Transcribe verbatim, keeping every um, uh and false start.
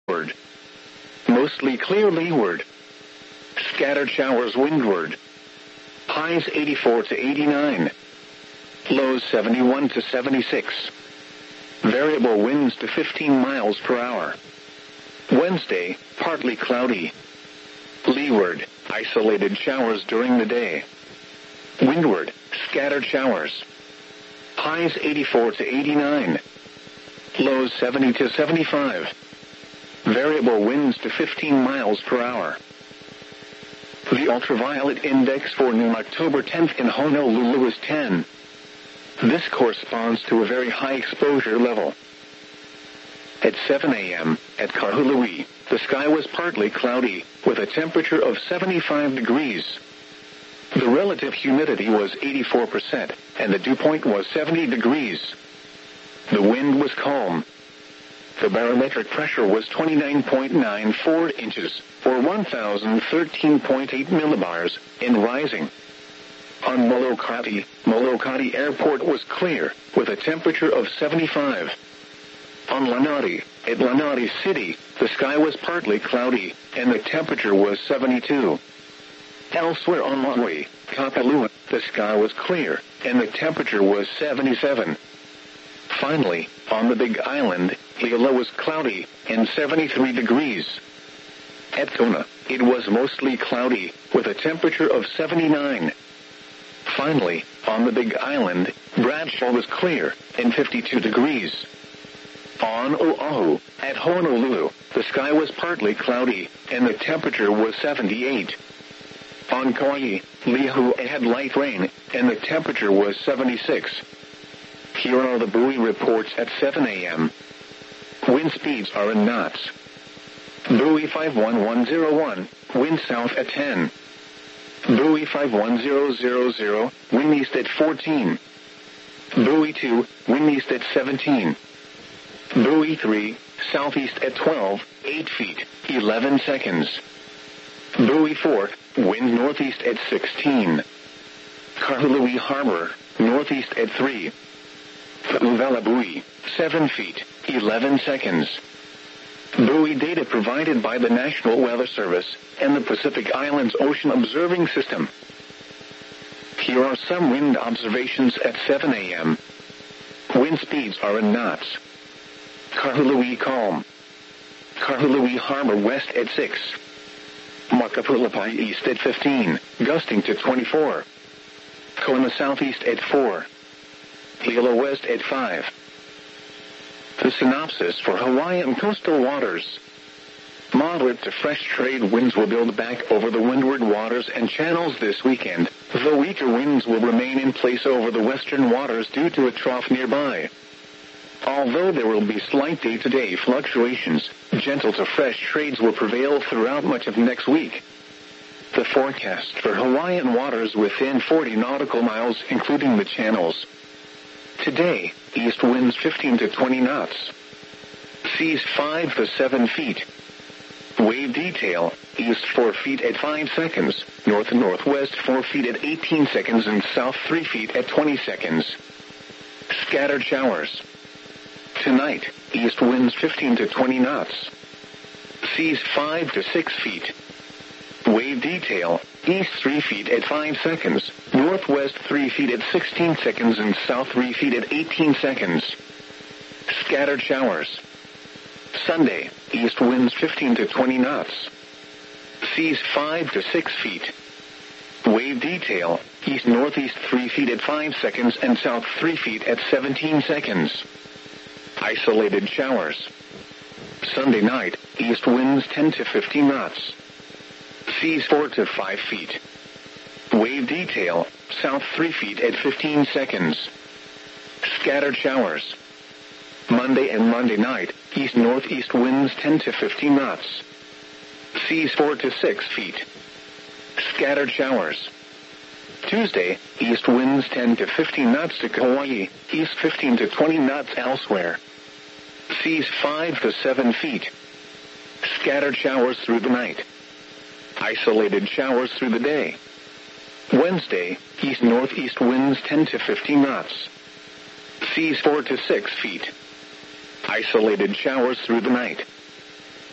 Word. Mostly clear leeward. Scattered showers windward. Highs eighty-four to eighty-nine. Lows seventy-one to seventy-six. Variable winds to fifteen miles per hour. Wednesday, partly cloudy. Leeward, isolated showers during the day. Windward, scattered showers. Highs eighty-four to eighty-nine. Lows seventy to seventy-five. Variable winds to fifteen miles per hour. The ultraviolet index for noon October tenth in Honolulu is ten. This corresponds to a very high exposure level. At seven a.m., at Kahului, the sky was partly cloudy, with a temperature of seventy-five degrees. The relative humidity was eighty-four percent, and the dew point was seventy degrees. The wind was calm. The barometric pressure was twenty-nine point nine four inches, or one thousand thirteen point eight millibars, and rising. On Molokai, Molokai Airport was clear, with a temperature of seventy-five. On Lanai, at Lanai City, the sky was partly cloudy, and the temperature was seventy-two. Elsewhere on Maui, Kapalua, the sky was clear, and the temperature was seventy-seven. Finally, on the Big Island, Hilo was cloudy, and seventy-three degrees. At Kona, it was mostly cloudy, with a temperature of seventy-nine. Finally, on the Big Island, Bradshaw was clear, and fifty-two degrees. On Oahu, at Honolulu, the sky was partly cloudy, and the temperature was seventy-eight. On Kauai, Lihue had light rain, and the temperature was seventy-six. Here are the buoy reports at seven a.m. Wind speeds are in knots. Buoy five one one zero one, wind south at ten. Buoy five one zero zero zero, wind east at fourteen. Buoy two, wind east at seventeen. Buoy three, southeast at twelve, eight feet, eleven seconds. Buoy four, wind northeast at sixteen. Kahului Harbor, northeast at three. Pu'uvala buoy, seven feet, eleven seconds. Buoy data provided by the National Weather Service and the Pacific Islands Ocean Observing System. Here are some wind observations at seven a.m. Wind speeds are in knots. Kahului calm. Kahului Harbor west at six. Makapulapai east at fifteen, gusting to twenty-four. Kona southeast at four. Hilo west at five. The synopsis for Hawaiian coastal waters. Moderate to fresh trade winds will build back over the windward waters and channels this weekend, though weaker winds will remain in place over the western waters due to a trough nearby. Although there will be slight day-to-day fluctuations, gentle to fresh trades will prevail throughout much of next week. The forecast for Hawaiian waters within forty nautical miles, including the channels. Today, east winds fifteen to twenty knots. Seas five to seven feet. Wave detail, east four feet at five seconds, north and northwest four feet at eighteen seconds, and south three feet at twenty seconds. Scattered showers. Tonight, east winds fifteen to twenty knots. Seas five to six feet. Wave detail, east three feet at five seconds, northwest three feet at sixteen seconds, and south three feet at eighteen seconds. Scattered showers. Sunday, east winds fifteen to twenty knots. Seas five to six feet. Wave detail, east northeast three feet at five seconds, and south three feet at seventeen seconds. Isolated showers. Sunday night, east winds ten to fifteen knots. Seas four to five feet. Wave detail, south three feet at fifteen seconds. Scattered showers. Monday and Monday night, east-northeast winds ten to fifteen knots. Seas four to six feet. Scattered showers. Tuesday, east winds ten to fifteen knots to Kauai, east fifteen to twenty knots elsewhere. Seas five to seven feet. Scattered showers through the night. Isolated showers through the day. Wednesday, east-northeast winds ten to fifteen knots. Seas four to six feet. Isolated showers through the night.